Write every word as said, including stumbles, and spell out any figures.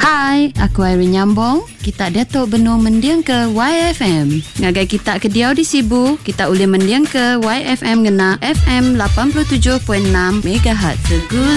Hai, aku Irene Nyambong. Kita Datuk Benua mendiang ke Y F M. Ngagai kita ke Diau di Sibu, kita boleh mendiang ke Y F M ngena F M lapan puluh tujuh perpuluhan enam megahertz. Segul